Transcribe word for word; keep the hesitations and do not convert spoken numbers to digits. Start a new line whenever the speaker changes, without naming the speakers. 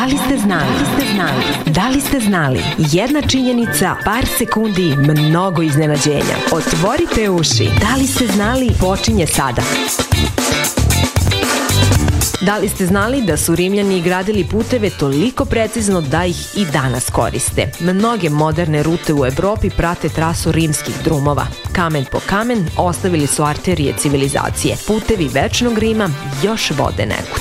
li ste znali? Da li ste znali? Da li ste znali? Jedna činjenica, par sekundi, mnogo iznenađenja. Otvorite uši. Da li ste znali? Počinje sada. Da li ste znali da su Rimljani gradili puteve toliko precizno da ih i danas koriste? Mnoge moderne rute u Evropi prate trasu rimskih drumova. Kamen po kamen ostavili su arterije civilizacije. Putevi večnog Rima još vode nekud.